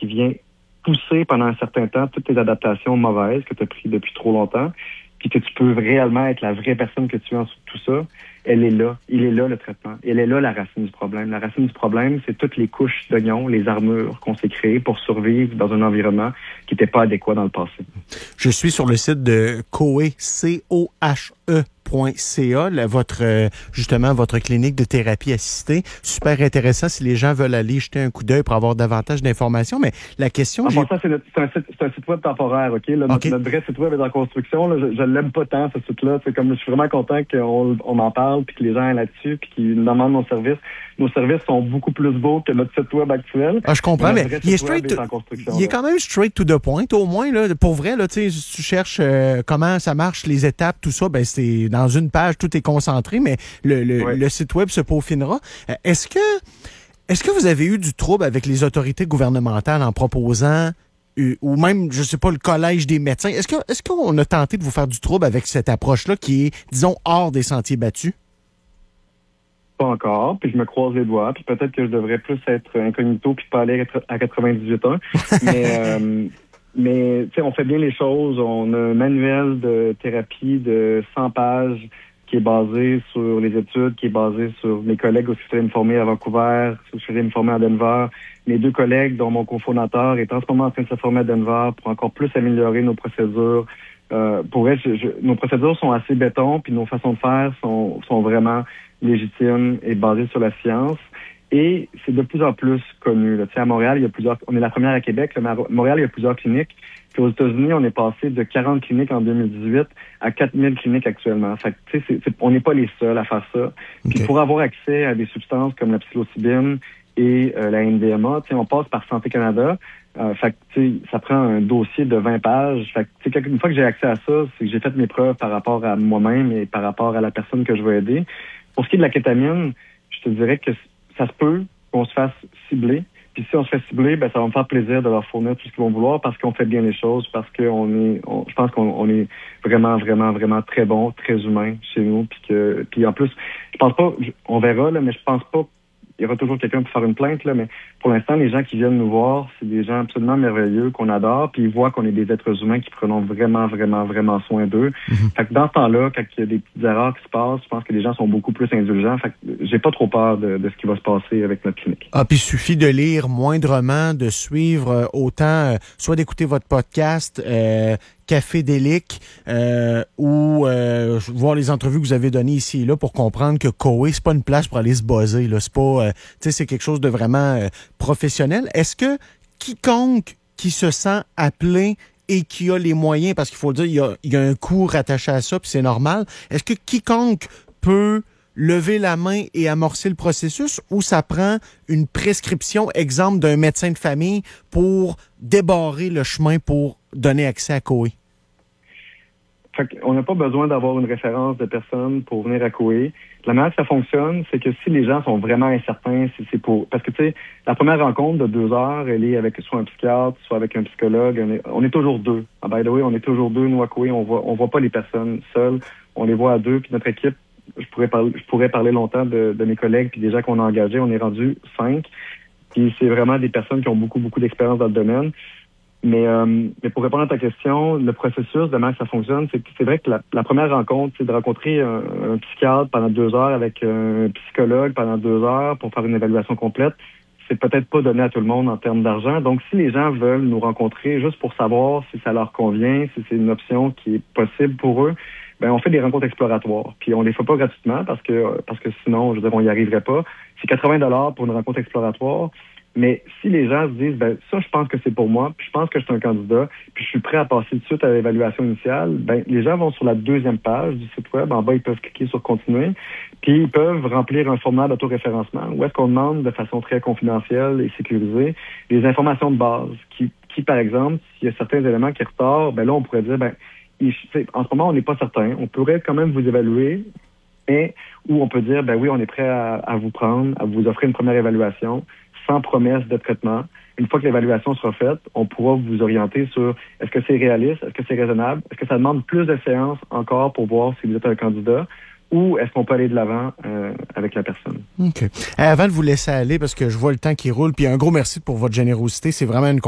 vient pousser pendant un certain temps toutes tes adaptations mauvaises que tu as prises depuis trop longtemps, puis que tu peux réellement être la vraie personne que tu es en dessous de tout ça, elle est là. Il est là, le traitement. Elle est là, la racine du problème. La racine du problème, c'est toutes les couches d'oignons, les armures qu'on s'est créées pour survivre dans un environnement qui n'était pas adéquat dans le passé. Je suis sur le site de Cohe, justement, votre clinique de thérapie assistée. Super intéressant si les gens veulent aller jeter un coup d'œil pour avoir davantage d'informations. Mais la question... ça, c'est un site web temporaire, OK? Là, okay. Notre vrai site web est en construction. Là, je l'aime pas tant, ce site-là. C'est comme, je suis vraiment content qu'on en parle, puis que les gens aient là-dessus, puis qu'ils nous demandent nos services. Nos services sont beaucoup plus beaux que notre site web actuel. Je comprends, mais il est quand même straight to the point. Au moins, là, pour vrai, là, si tu cherches comment ça marche, les étapes, tout ça, ben c'est dans une page, tout est concentré, mais le site web se peaufinera. Est-ce que vous avez eu du trouble avec les autorités gouvernementales en proposant, ou même, je sais pas, le collège des médecins? Est-ce qu'on a tenté de vous faire du trouble avec cette approche-là qui est, disons, hors des sentiers battus? Pas encore, puis je me croise les doigts, puis peut-être que je devrais plus être incognito puis pas aller à 98 ans. Mais tu sais, on fait bien les choses. On a un manuel de thérapie de 100 pages qui est basé sur les études, qui est basé sur mes collègues aussi qui formés à Vancouver, qui sont formés à Denver. Mes 2 collègues, dont mon cofondateur, est en ce moment en train de se former à Denver pour encore plus améliorer nos procédures. Nos procédures sont assez béton, puis nos façons de faire sont vraiment légitimes et basées sur la science. Et c'est de plus en plus connu. Là. Tu sais, à Montréal, on est la première à Québec, là, mais à Montréal, il y a plusieurs cliniques. Puis aux États-Unis, on est passé de 40 cliniques en 2018 à 4000 cliniques actuellement. Fait que, tu sais, on n'est pas les seuls à faire ça. Okay. Puis pour avoir accès à des substances comme la psilocybine et la MDMA, tu sais, on passe par Santé Canada. Fait que, tu sais, ça prend un dossier de 20 pages. Fait que, tu sais, une fois que j'ai accès à ça, c'est que j'ai fait mes preuves par rapport à moi-même et par rapport à la personne que je veux aider. Pour ce qui est de la kétamine, je te dirais que ça se peut qu'on se fasse cibler. Puis si on se fait cibler, ben ça va me faire plaisir de leur fournir tout ce qu'ils vont vouloir parce qu'on fait bien les choses, parce que je pense qu'on est vraiment, vraiment, vraiment très bon, très humain chez nous. Puis en plus, je pense pas, on verra, là, mais je pense pas il y aura toujours quelqu'un pour faire une plainte, là, mais pour l'instant, les gens qui viennent nous voir, c'est des gens absolument merveilleux qu'on adore, puis ils voient qu'on est des êtres humains qui prenons vraiment, vraiment, vraiment soin d'eux. Mm-hmm. Fait que dans ce temps-là, quand il y a des petites erreurs qui se passent, je pense que les gens sont beaucoup plus indulgents. Fait que j'ai pas trop peur de ce qui va se passer avec notre clinique. Puis il suffit de lire moindrement, de suivre autant, soit d'écouter votre podcast, Café Délic, ou voir les entrevues que vous avez données ici et là pour comprendre que Cohe, c'est pas une place pour aller se buzzer, là. C'est pas, c'est quelque chose de vraiment professionnel. Est-ce que quiconque qui se sent appelé et qui a les moyens, parce qu'il faut le dire, il y a un coût rattaché à ça, puis c'est normal, est-ce que quiconque peut lever la main et amorcer le processus, ou ça prend une prescription, exemple d'un médecin de famille, pour débarrer le chemin pour donner accès à Cohe? On n'a pas besoin d'avoir une référence de personne pour venir à Cohe. La manière que ça fonctionne, c'est que si les gens sont vraiment incertains, c'est pour... Parce que, tu sais, la première rencontre de 2 heures, elle est avec soit un psychiatre, soit avec un psychologue. On est toujours 2. By the way, on est toujours 2, nous, à Cohe. On voit pas les personnes seules. On les voit à 2. Puis notre équipe, je pourrais parler longtemps de mes collègues puis des gens qu'on a engagés. On est rendu 5. Puis c'est vraiment des personnes qui ont beaucoup, beaucoup d'expérience dans le domaine. Mais pour répondre à ta question, le processus de comment ça fonctionne, c'est vrai que la première rencontre, c'est de rencontrer un psychiatre pendant 2 heures avec un psychologue pendant 2 heures pour faire une évaluation complète. C'est peut-être pas donné à tout le monde en termes d'argent. Donc, si les gens veulent nous rencontrer juste pour savoir si ça leur convient, si c'est une option qui est possible pour eux, ben on fait des rencontres exploratoires. Puis on les fait pas gratuitement parce que sinon, je veux dire, on y arriverait pas. C'est 80$ pour une rencontre exploratoire. Mais si les gens se disent, ben ça, je pense que c'est pour moi, puis je pense que je suis un candidat, puis je suis prêt à passer tout de suite à l'évaluation initiale, ben les gens vont sur la 2e page du site web. En bas, ils peuvent cliquer sur continuer, puis ils peuvent remplir un formulaire d'autoréférencement où est-ce qu'on demande de façon très confidentielle et sécurisée les informations de base qui par exemple, s'il y a certains éléments qui ressortent, ben là, on pourrait dire, en ce moment, on n'est pas certain. On pourrait quand même vous évaluer, mais où on peut dire, ben oui, on est prêt à vous prendre, à vous offrir une première évaluation sans promesse de traitement. Une fois que l'évaluation sera faite, on pourra vous orienter sur est-ce que c'est réaliste, est-ce que c'est raisonnable, est-ce que ça demande plus de séances encore pour voir si vous êtes un candidat, ou est-ce qu'on peut aller de l'avant avec la personne. OK. Avant de vous laisser aller, parce que je vois le temps qui roule, puis un gros merci pour votre générosité, c'est vraiment une